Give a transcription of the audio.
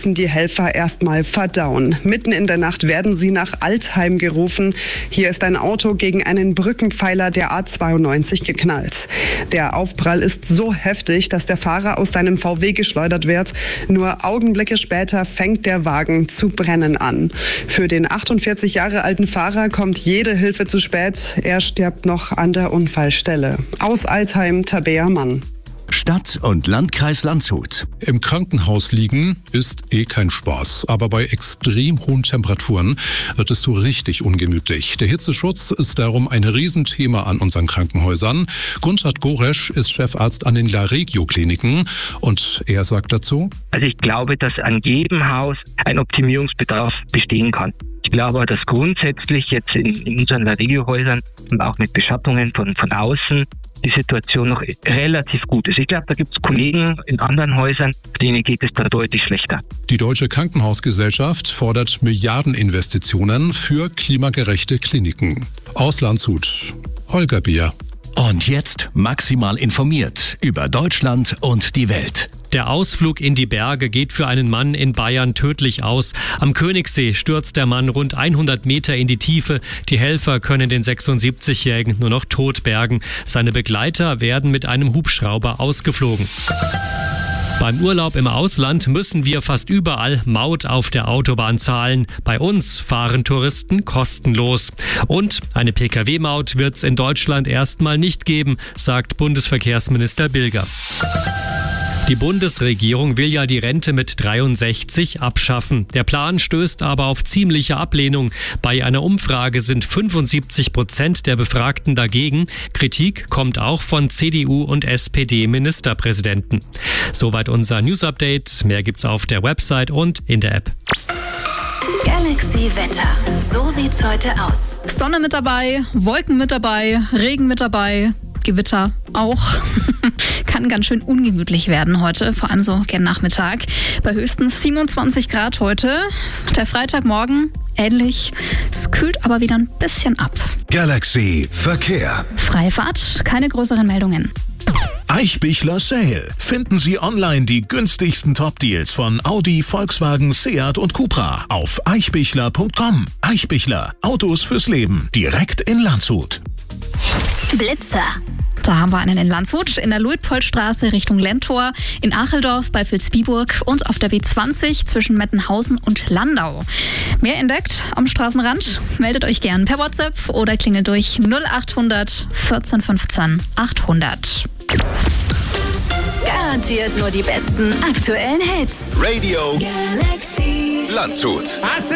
müssen die Helfer erstmal verdauen. Mitten in der Nacht werden sie nach Altheim gerufen. Hier ist ein Auto gegen einen Brückenpfeiler der A92 geknallt. Der Aufprall ist so heftig, dass der Fahrer aus seinem VW geschleudert wird. Nur Augenblicke später fängt der Wagen zu brennen an. Für den 48 Jahre alten Fahrer kommt jede Hilfe zu spät. Er stirbt noch an der Unfallstelle. Aus Altheim, Tabea Mann. Stadt- und Landkreis Landshut. Im Krankenhaus liegen ist kein Spaß. Aber bei extrem hohen Temperaturen wird es so richtig ungemütlich. Der Hitzeschutz ist darum ein Riesenthema an unseren Krankenhäusern. Gunthard Goresch ist Chefarzt an den LaRegio-Kliniken und er sagt dazu: Also ich glaube, dass an jedem Haus ein Optimierungsbedarf bestehen kann. Ich glaube, dass grundsätzlich jetzt in unseren LaRegio-Häusern und auch mit Beschattungen von außen die Situation noch relativ gut ist. Ich glaube, da gibt es Kollegen in anderen Häusern, denen geht es da deutlich schlechter. Die Deutsche Krankenhausgesellschaft fordert Milliardeninvestitionen für klimagerechte Kliniken. Aus Landshut, Holger Bier. Und jetzt maximal informiert über Deutschland und die Welt. Der Ausflug in die Berge geht für einen Mann in Bayern tödlich aus. Am Königssee stürzt der Mann rund 100 Meter in die Tiefe. Die Helfer können den 76-Jährigen nur noch tot bergen. Seine Begleiter werden mit einem Hubschrauber ausgeflogen. Beim Urlaub im Ausland müssen wir fast überall Maut auf der Autobahn zahlen. Bei uns fahren Touristen kostenlos. Und eine Pkw-Maut wird es in Deutschland erstmal nicht geben, sagt Bundesverkehrsminister Bilger. Die Bundesregierung will ja die Rente mit 63 abschaffen. Der Plan stößt aber auf ziemliche Ablehnung. Bei einer Umfrage sind 75% der Befragten dagegen. Kritik kommt auch von CDU- und SPD-Ministerpräsidenten. Soweit unser News-Update. Mehr gibt's auf der Website und in der App. Galaxy Wetter. So sieht's heute aus. Sonne mit dabei, Wolken mit dabei, Regen mit dabei. Gewitter auch. Kann ganz schön ungemütlich werden heute, vor allem so gern Nachmittag. Bei höchstens 27 Grad heute. Der Freitagmorgen ähnlich. Es kühlt aber wieder ein bisschen ab. Galaxy Verkehr. Freifahrt, keine größeren Meldungen. Eichbichler Sale. Finden Sie online die günstigsten Top-Deals von Audi, Volkswagen, Seat und Cupra auf eichbichler.com. Eichbichler. Autos fürs Leben. Direkt in Landshut. Blitzer. Da haben wir einen in Landshut, in der Luitpoldstraße Richtung Lentor, in Acheldorf bei Vilsbiburg und auf der B20 zwischen Mettenhausen und Landau. Mehr entdeckt am Straßenrand? Meldet euch gern per WhatsApp oder klingelt durch 0800 14 15 800. Garantiert nur die besten aktuellen Hits. Radio Galaxy. Landshut.